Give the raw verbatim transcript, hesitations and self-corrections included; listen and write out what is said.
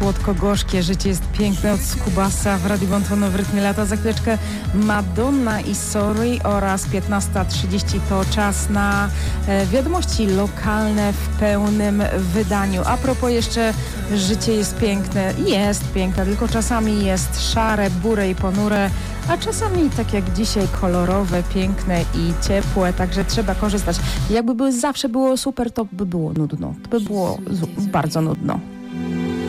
słodko-gorzkie. Życie jest piękne od Skubasa w Radiu Bontono w rytmie lata. Za chwileczkę Madonna i Sorry oraz piętnasta trzydzieści to czas na e, wiadomości lokalne w pełnym wydaniu. A propos jeszcze, życie jest piękne. Jest piękne, tylko czasami jest szare, bure i ponure, a czasami tak jak dzisiaj kolorowe, piękne i ciepłe, także trzeba korzystać. Jakby były, zawsze było super, to by było nudno. To by było z- bardzo nudno.